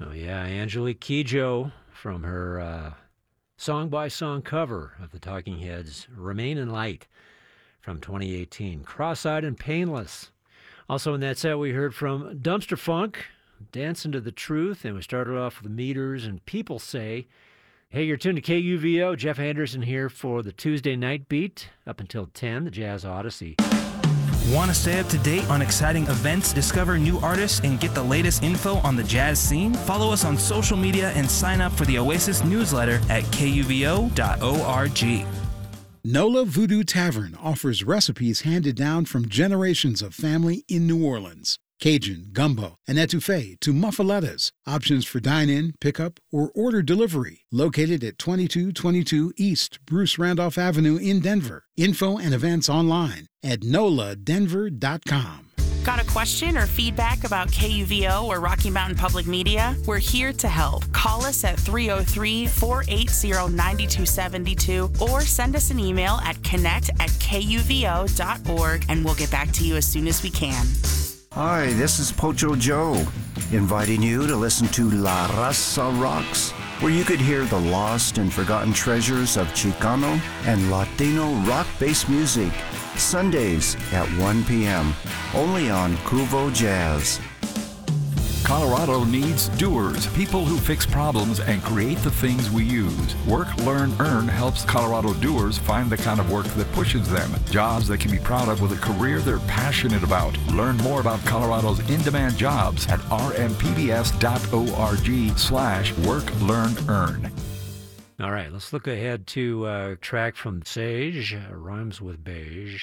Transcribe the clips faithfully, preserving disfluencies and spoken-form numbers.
Oh, yeah, Angelique Kidjo from her uh, song-by-song cover of the Talking Heads' Remain in Light from twenty eighteen. Cross-Eyed and Painless. Also in that set, we heard from Dumpster Funk, Dancing to the Truth, and we started off with Meters and People Say. Hey, you're tuned to K U V O. Jeff Anderson here for the Tuesday Night Beat up until ten, the Jazz Odyssey. Want to stay up to date on exciting events, discover new artists, and get the latest info on the jazz scene? Follow us on social media and sign up for the Oasis newsletter at K U V O dot org. Nola Voodoo Tavern offers recipes handed down from generations of family in New Orleans. Cajun, gumbo, and etouffee to muffalettas. Options for dine-in, pickup, or order delivery. Located at twenty-two twenty-two East Bruce Randolph Avenue in Denver. Info and events online at nola denver dot com. Got a question or feedback about K U V O or Rocky Mountain Public Media? We're here to help. Call us at three oh three, four eight zero, nine two seven two or send us an email at connect at K U V O dot org and we'll get back to you as soon as we can. Hi, this is Pocho Joe, inviting you to listen to La Raza Rocks, where you could hear the lost and forgotten treasures of Chicano and Latino rock-based music, Sundays at one p.m., only on Cuvo Jazz. Colorado needs doers, people who fix problems and create the things we use. Work, Learn, Earn helps Colorado doers find the kind of work that pushes them, jobs they can be proud of with a career they're passionate about. Learn more about Colorado's in-demand jobs at r m p b s dot org slash work, learn, earn. All right, let's look ahead to a track from Sage, uh, rhymes with beige.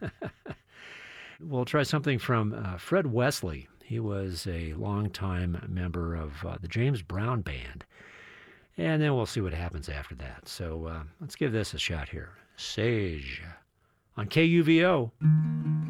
We'll try something from uh, Fred Wesley. He was a longtime member of uh, the James Brown Band. And then we'll see what happens after that. So uh, let's give this a shot here. Sage on K U V O.